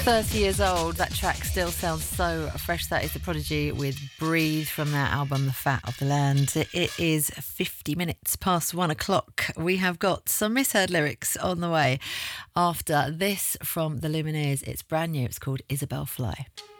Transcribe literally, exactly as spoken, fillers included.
thirty years old, that track still sounds so fresh. That is The Prodigy with Breathe from their album The Fat of the Land. It is fifty minutes past one o'clock. We have got some misheard lyrics on the way after this from the Lumineers. It's brand new. It's called Isabel Fly.